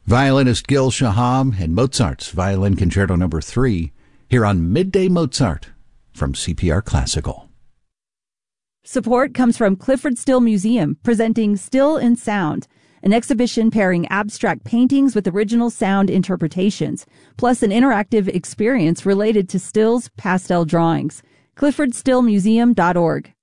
Violinist Gil Shaham and Mozart's Violin Concerto No. 3 here on Midday Mozart from CPR Classical. Support comes from Clyfford Still Museum, presenting Still in Sound, an exhibition pairing abstract paintings with original sound interpretations, plus an interactive experience related to Still's pastel drawings. ClyffordStillMuseum.org.